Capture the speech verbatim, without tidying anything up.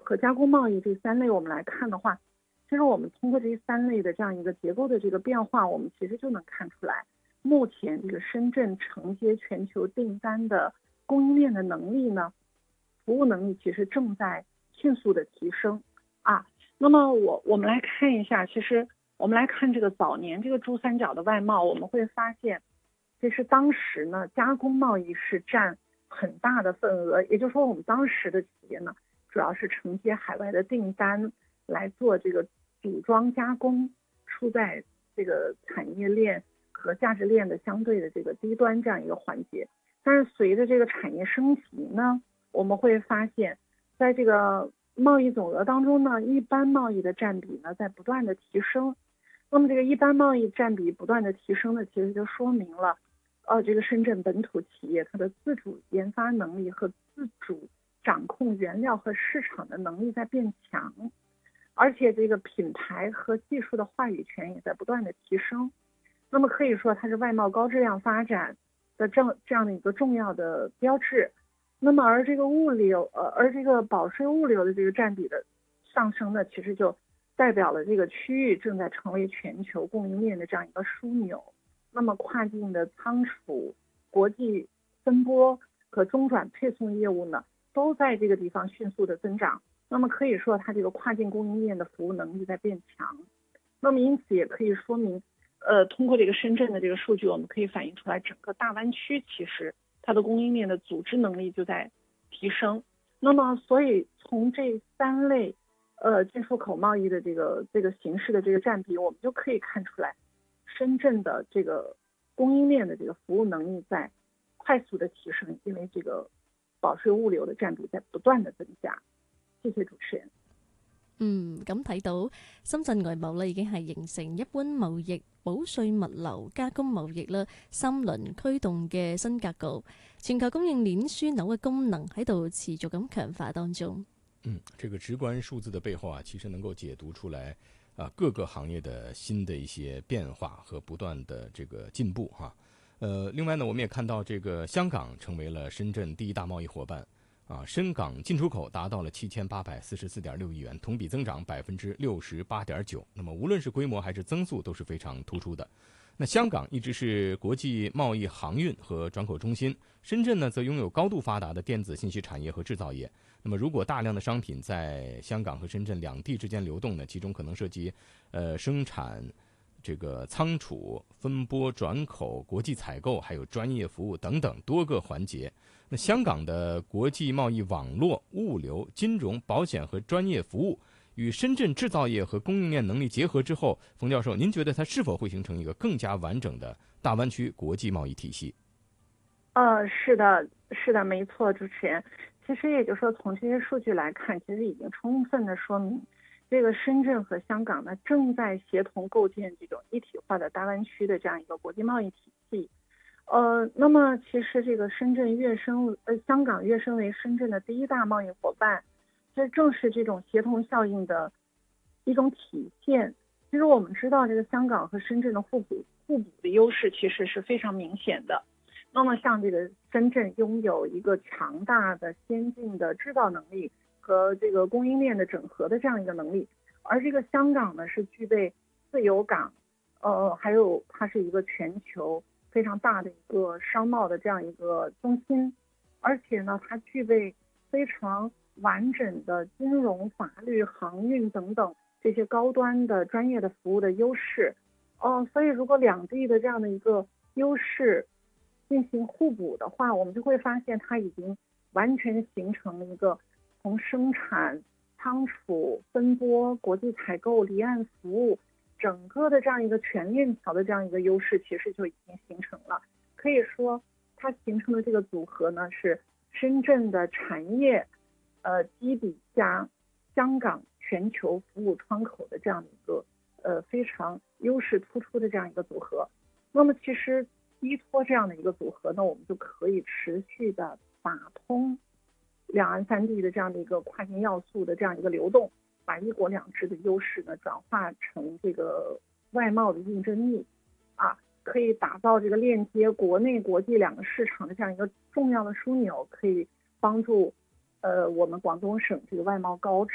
和加工贸易这三类我们来看的话，其实我们通过这三类的这样一个结构的这个变化，我们其实就能看出来，目前这个深圳承接全球订单的供应链的能力呢，服务能力其实正在迅速的提升啊。那么我我们来看一下，其实我们来看这个早年这个珠三角的外贸，我们会发现，其实当时呢加工贸易是占很大的份额，也就是说我们当时的企业呢，主要是承接海外的订单来做这个组装加工，处在这个产业链和价值链的相对的这个低端这样一个环节。但是随着这个产业升级呢，我们会发现，在这个贸易总额当中呢，一般贸易的占比呢在不断的提升。那么这个一般贸易占比不断的提升呢，其实就说明了，呃，这个深圳本土企业它的自主研发能力和自主掌控原料和市场的能力在变强，而且这个品牌和技术的话语权也在不断的提升。那么可以说它是外贸高质量发展的这样这样的一个重要的标志。那么而这个物流呃而这个保税物流的这个占比的上升呢，其实就代表了这个区域正在成为全球供应链的这样一个枢纽。那么跨境的仓储、国际分拨和中转配送业务呢，都在这个地方迅速的增长。那么可以说它这个跨境供应链的服务能力在变强。那么因此也可以说明，呃，通过这个深圳的这个数据，我们可以反映出来，整个大湾区其实它的供应链的组织能力就在提升。那么所以从这三类呃进出口贸易的这个这个形式的这个占比，我们就可以看出来，深圳的这个供应链的这个服務能力在快速的提升，因為這個保稅物流的佔比在不斷的增加。謝謝主持人。 嗯，咁睇到深圳外貿咧已經係形成一般貿易、保稅物流、加工貿易啦三輪驅動嘅新格局，全球供應鏈樞紐嘅功能喺度持續咁強化當中。 嗯，這個直觀數字的背後啊，其實能夠解讀出來啊各個行業的新的一些變化和不斷的這個進步哈、啊。呃，另外呢，我們也看到這個香港成為了深圳第一大貿易夥伴。啊，深港進出口達到了七千八百四十四點六億元，同比增長百分之六十八點九。那麼無論是規模還是增速都是非常突出的。那香港一直是國際貿易航運和轉口中心，深圳呢則擁有高度發達的電子信息產業和製造業。那麼如果大量的商品在香港和深圳兩地之間流動呢，其中可能涉及呃生產、這個倉儲、分撥、轉口、國際採購，還有專業服務等等多個環節。那香港的國際貿易網絡、物流、金融、保險和專業服務與深圳製造業和供應鏈能力結合之後，馮教授，您覺得它是否會形成一個更加完整的大灣區國際貿易體系？ 呃，是的，是的，沒錯，主持人。其實也就是說，從這些數據來看，其實已經充分的說明，這個深圳和香港呢正在協同構建這種一體化的大灣區的這樣一個國際貿易體系。呃，那麼其實這個深圳躍升，呃，香港躍升為深圳的第一大貿易夥伴，這正是這種協同效應的一種體現。其實我們知道，這個香港和深圳的互補互補的優勢其實是非常明顯的。那麼像這個深圳擁有一個強大的先進的製造能力和這個供應鏈的整合的這樣一個能力，而這個香港呢是具備自由港，呃，還有它是一個全球非常大的一個商貿的這樣一個中心，而且呢它具備非常完整的金融、法律、航運等等這些高端的專業的服務的優勢。呃，所以如果兩地的這樣的一個優勢進行互補的話，我們就會發現它已經完全形成了一個從生產、倉儲、分撥、國際採購、離岸服務整個的這樣一個全鏈條的這樣一個優勢，其實就已經形成了。可以說它形成的這個組合呢，是深圳的產業呃基底加香港全球服務窗口的這樣一個呃非常優勢突出的這樣一個組合。那麼其實依託這樣的一個組合呢，我們就可以持續的打通兩岸三地的這樣的一個跨境要素的這樣一個流動，把一國兩制的優勢呢轉化成這個外貿的競爭力，啊，可以打造這個鏈接國內國際兩個市場的這樣一個重要的樞紐，可以幫助呃我們廣東省這個外貿高質